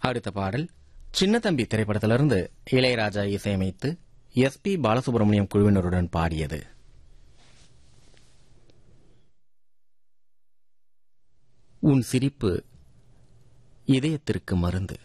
அடுத்த பாடல் சின்னத்தம்பி திரைப்படத்திலிருந்து இளையராஜா இசையமைத்து எஸ்.பி. பாலசுப்ரமணியம் குழுவினருடன் பாடியது. உன் சிரிப்பு இதயத்திற்கு மருந்து.